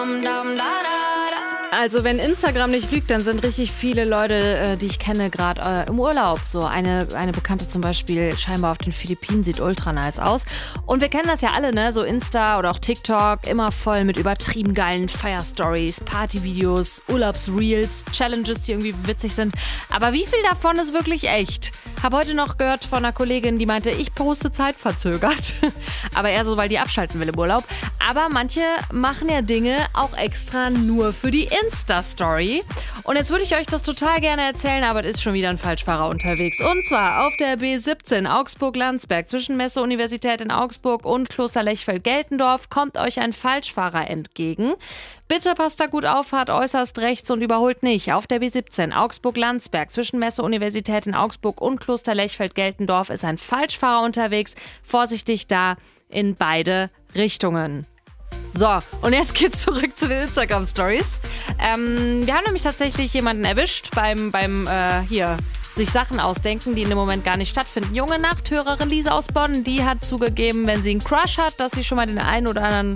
Also wenn Instagram nicht lügt, dann sind richtig viele Leute, die ich kenne, gerade im Urlaub. So eine Bekannte zum Beispiel, scheinbar auf den Philippinen, sieht ultra nice aus. Und wir kennen das ja alle, ne? So Insta oder auch TikTok, immer voll mit übertrieben geilen Fire-Stories, Partyvideos, Urlaubsreels, Challenges, die irgendwie witzig sind. Aber wie viel davon ist wirklich echt? Habe heute noch gehört von einer Kollegin, die meinte, ich poste zeitverzögert. Aber eher so, weil die abschalten will im Urlaub. Aber manche machen ja Dinge auch extra nur für die Insta-Story. Und jetzt würde ich euch das total gerne erzählen, aber es ist schon wieder ein Falschfahrer unterwegs. Und zwar auf der B17 Augsburg-Landsberg zwischen Messe-Universität in Augsburg und Kloster Lechfeld-Geltendorf kommt euch ein Falschfahrer entgegen. Bitte passt da gut auf, fahrt äußerst rechts und überholt nicht. Auf der B17 Augsburg-Landsberg zwischen Messe-Universität in Augsburg und Kloster Lechfeld-Geltendorf ist ein Falschfahrer unterwegs. Vorsichtig da in beide Richtungen. So, und jetzt geht's zurück zu den Instagram-Stories. Wir haben nämlich tatsächlich jemanden erwischt beim sich Sachen ausdenken, die in dem Moment gar nicht stattfinden. Junge Nachthörerin Lisa aus Bonn, die hat zugegeben, wenn sie einen Crush hat, dass sie schon mal den einen oder anderen,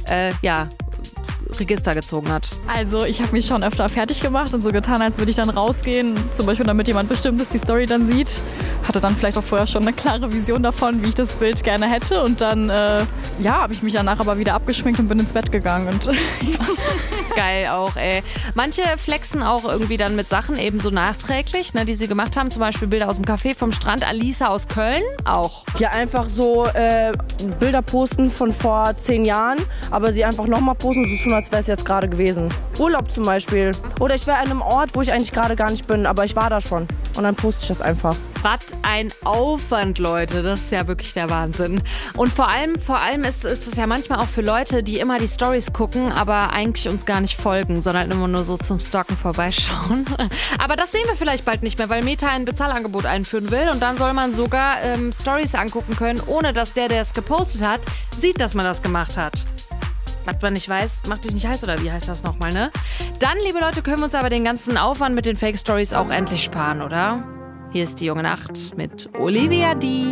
Register gezogen hat. Also ich habe mich schon öfter fertig gemacht und so getan, als würde ich dann rausgehen, zum Beispiel damit jemand Bestimmtes die Story dann sieht. Hatte dann vielleicht auch vorher schon eine klare Vision davon, wie ich das Bild gerne hätte und dann habe ich mich danach aber wieder abgeschminkt und bin ins Bett gegangen. Und Geil auch, ey. Manche flexen auch irgendwie dann mit Sachen eben so nachträglich, ne, die sie gemacht haben. Zum Beispiel Bilder aus dem Café vom Strand. Alisa aus Köln auch. Ja, einfach so Bilder posten von vor 10 Jahren, aber sie einfach nochmal posten, so tun, als wäre es jetzt gerade gewesen. Urlaub zum Beispiel. Oder ich wäre an einem Ort, wo ich eigentlich gerade gar nicht bin, aber ich war da schon. Und dann poste ich das einfach. Was ein Aufwand, Leute. Das ist ja wirklich der Wahnsinn. Und vor allem ist es ja manchmal auch für Leute, die immer die Stories gucken, aber eigentlich uns gar nicht folgen, sondern immer nur so zum Stalken vorbeischauen. Aber das sehen wir vielleicht bald nicht mehr, weil Meta ein Bezahlangebot einführen will. Und dann soll man sogar Stories angucken können, ohne dass der es gepostet hat, sieht, dass man das gemacht hat. Was man nicht weiß, macht dich nicht heiß, oder wie heißt das nochmal, ne? Dann, liebe Leute, können wir uns aber den ganzen Aufwand mit den Fake-Stories auch endlich sparen, oder? Hier ist die junge Nacht mit Olivia D.